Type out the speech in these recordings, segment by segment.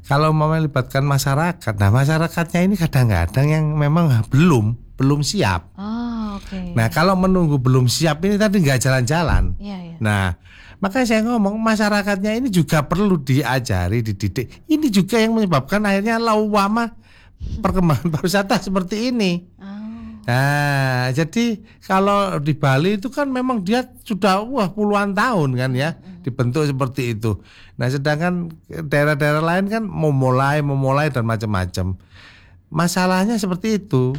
kalau mau melibatkan masyarakat, nah masyarakatnya ini kadang-kadang yang memang belum siap. Oh, oke. Nah kalau menunggu belum siap ini tadi nggak jalan-jalan. Iya. Nah makanya saya ngomong masyarakatnya ini juga perlu diajari, dididik. Ini juga yang menyebabkan akhirnya lawama perkembangan pariwisata seperti ini. Nah, jadi kalau di Bali itu kan memang dia sudah puluhan tahun kan ya dibentuk seperti itu. Nah, sedangkan daerah-daerah lain kan memulai dan macam-macam. Masalahnya seperti itu.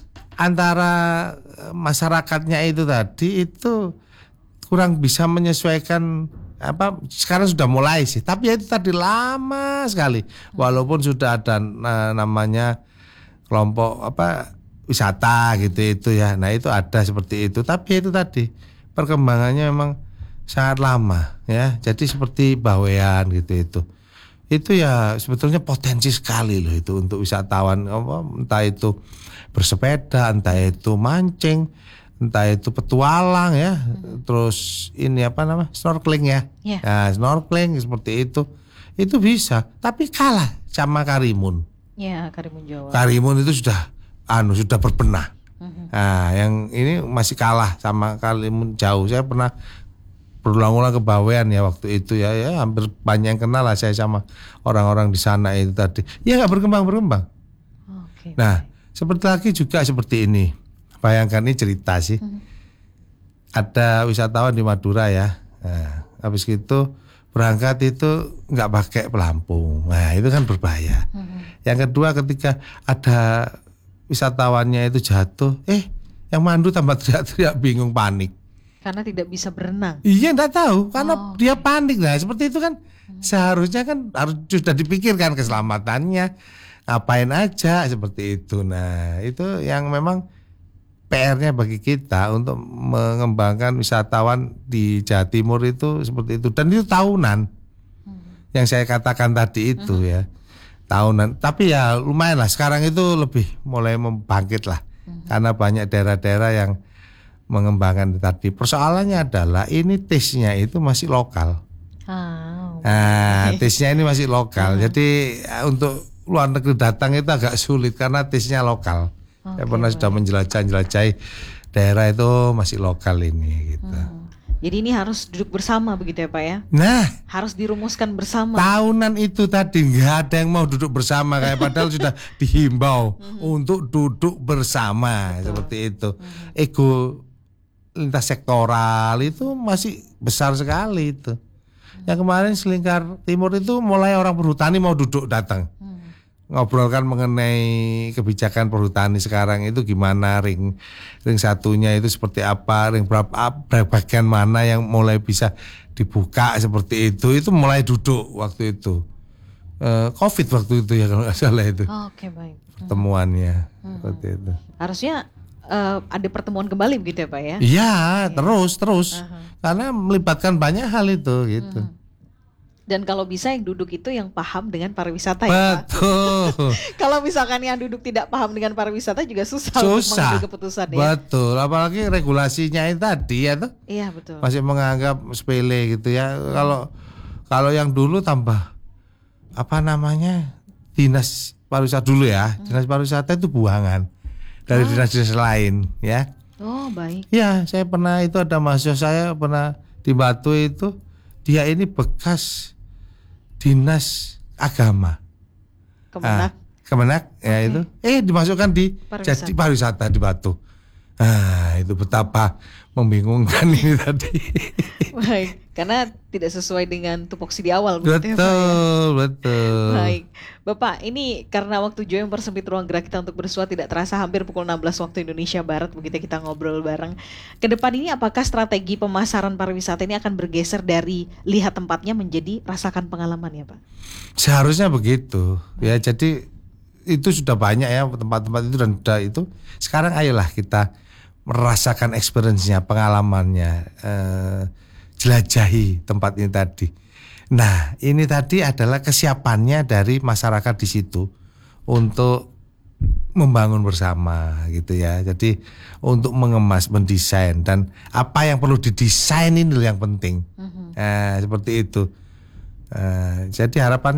Antara masyarakatnya itu tadi itu kurang bisa menyesuaikan sekarang sudah mulai sih, tapi itu tadi lama sekali. Walaupun sudah ada namanya kelompok wisata gitu itu ya. Nah itu ada seperti itu. Tapi itu tadi perkembangannya memang sangat lama ya. Jadi seperti Bawean gitu itu. Itu ya sebetulnya potensi sekali loh itu untuk wisatawan, entah itu bersepeda, entah itu mancing, entah itu petualang ya. Terus ini snorkeling ya. Nah, snorkeling seperti itu bisa. Tapi kalah sama Karimun. Ya, Karimun Jawa. Karimun itu sudah berbenah. Nah, yang ini masih kalah sama Karimun jauh. Saya pernah berulang-ulang ke Bawean ya waktu itu ya hampir banyak yang kenal lah saya sama orang-orang di sana itu tadi. Ya nggak berkembang. Okay. Nah, seperti lagi juga seperti ini. Bayangkan ini cerita sih. Ada wisatawan di Madura ya. Nah, habis itu berangkat itu nggak pakai pelampung. Nah, itu kan berbahaya. Yang kedua ketika ada wisatawannya itu jatuh, yang mandu tambah teriak-teriak bingung panik. Karena tidak bisa berenang. Iya enggak tahu karena dia panik. Nah seperti itu kan seharusnya kan harus sudah dipikirkan keselamatannya. Ngapain aja seperti itu. Nah itu yang memang PR-nya bagi kita untuk mengembangkan wisatawan di Jawa Timur itu seperti itu. Dan itu tahunan. Yang saya katakan tadi itu ya. Tahunan. Tapi ya lumayan lah sekarang itu lebih mulai membangkit lah. Karena banyak daerah-daerah yang mengembangkan tadi. Persoalannya adalah ini taste-nya itu masih lokal. Taste-nya ini masih lokal. Jadi untuk luar negeri datang itu agak sulit karena taste-nya lokal. Saya pernah sudah menjelajah-jelajahi daerah itu masih lokal ini gitu. Jadi ini harus duduk bersama begitu ya Pak ya? Nah, harus dirumuskan bersama. Tahunan itu tadi nggak ada yang mau duduk bersama kayak padahal sudah dihimbau untuk duduk bersama. Betul. Seperti itu. Ego lintas sektoral itu masih besar sekali itu. Yang kemarin Selingkar Timur itu mulai orang perhutani mau duduk datang. Ngobrolkan mengenai kebijakan perhutani sekarang itu gimana, ring satunya itu seperti apa, ring berapa bagian mana yang mulai bisa dibuka seperti itu mulai duduk waktu itu. Covid waktu itu ya kalau nggak salah itu. Oke, baik. Pertemuannya seperti itu. Harusnya ada pertemuan kembali begitu ya Pak ya? Iya, terus. Karena melibatkan banyak hal itu gitu. Dan kalau bisa yang duduk itu yang paham dengan pariwisata ya Pak. Betul. Kalau misalkan yang duduk tidak paham dengan pariwisata juga susah untuk mengambil keputusan ya. Betul, apalagi regulasinya itu tadi ya tuh. Iya betul. Masih menganggap sepele gitu ya. Kalau yang dulu tambah dinas pariwisata dulu ya. Dinas pariwisata itu buangan dari dinas-dinas lain ya. Oh baik. Ya saya pernah itu ada mahasiswa saya pernah di Batu itu dia ini bekas dinas agama. Kemenak ya itu. Dimasukkan di jadi pariwisata di Batu. Itu betapa membingungkan ini tadi. Baik, karena tidak sesuai dengan tupoksi di awal. Betul. Baik, Bapak, ini karena waktu jauh yang persempit ruang gerak kita untuk bersua tidak terasa hampir pukul 16 waktu Indonesia Barat begitu kita ngobrol bareng. Kedepan ini apakah strategi pemasaran pariwisata ini akan bergeser dari lihat tempatnya menjadi rasakan pengalaman ya Pak? Seharusnya begitu. Ya jadi itu sudah banyak ya tempat-tempat itu dan sudah itu. Sekarang ayolah kita merasakan experience-nya, pengalamannya, jelajahi tempat ini tadi. Nah, ini tadi adalah kesiapannya dari masyarakat di situ untuk membangun bersama gitu ya. Jadi untuk mengemas, mendesain dan apa yang perlu didesain ini yang penting. Seperti itu. Jadi harapan